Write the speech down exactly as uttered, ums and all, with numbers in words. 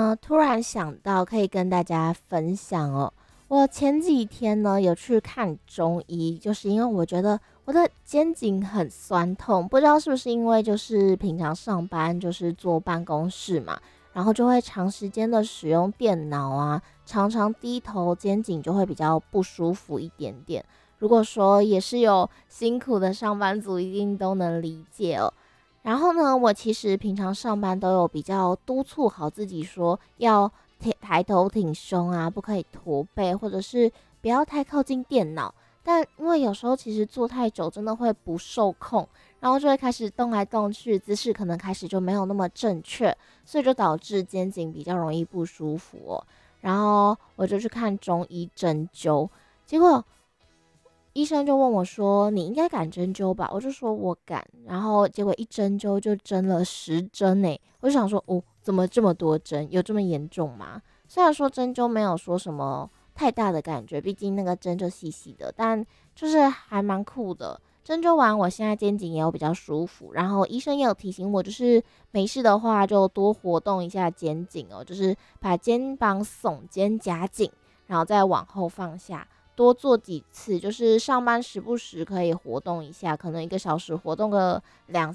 呢，突然想到可以跟大家分享哦。我前几天呢有去看中医，就是因为我觉得我的肩颈很酸痛，不知道是不是因为就是平常上班就是坐办公室嘛，然后就会长时间的使用电脑啊，常常低头，肩颈就会比较不舒服一点点。如果说也是有辛苦的上班族，一定都能理解哦。然后呢，我其实平常上班都有比较督促好自己，说要抬抬头挺胸啊，不可以驼背，或者是不要太靠近电脑。但因为有时候其实坐太久，真的会不受控，然后就会开始动来动去，姿势可能开始就没有那么正确，所以就导致肩颈比较容易不舒服哦。然后我就去看中医针灸，结果医生就问我说：“你应该敢针灸吧？”我就说：“我敢。”然后结果一针灸就针了十针呢。我就想说：“哦，怎么这么多针？有这么严重吗？”虽然说针灸没有说什么太大的感觉，毕竟那个针就细细的，但就是还蛮酷的。针灸完，我现在肩颈也有比较舒服，然后医生也有提醒我，就是没事的话就多活动一下肩颈哦，就是把肩膀耸肩夹紧，然后再往后放下。多做几次，就是上班时不时可以活动一下，可能一个小时活动个两